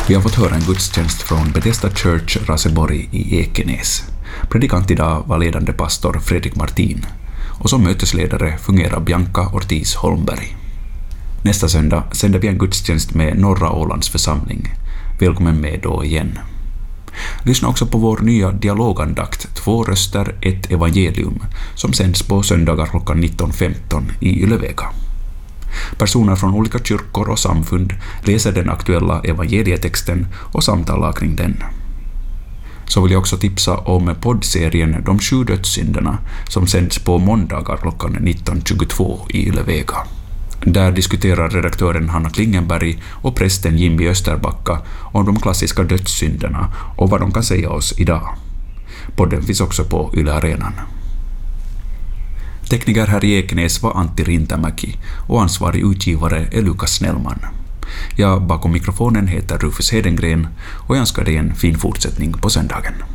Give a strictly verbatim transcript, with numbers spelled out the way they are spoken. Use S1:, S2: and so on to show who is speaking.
S1: Vi har fått höra en gudstjänst från Bethesda Church Raseborg i Ekenäs. Predikant idag var ledande pastor Fredrik Martin och som mötesledare fungerar Bianca Ortiz Holmberg. Nästa söndag sänder vi en gudstjänst med Norra Ålands församling. Välkommen med då igen. Lyssna också på vår nya dialogandakt Två röster, ett evangelium som sänds på söndagar klockan nitton femton i Ylevega. Personer från olika kyrkor och samfund läser den aktuella evangelietexten och samtalar kring den. Så vill jag också tipsa om poddserien De sju dödssynderna som sänds på måndagar klockan nitton tjugotvå i Ylevega. Där diskuterar redaktören Hanna Klingenberg och prästen Jimmy Österbacka om de klassiska dödssynderna och vad de kan säga oss idag. Podden finns också på Yle Arenan. Tekniker här i Ekenäs var Antti Rintamäki och ansvarig utgivare är Lukas Snellman. Jag bakom mikrofonen heter Rufus Hedengren och jag önskar dig en fin fortsättning på söndagen.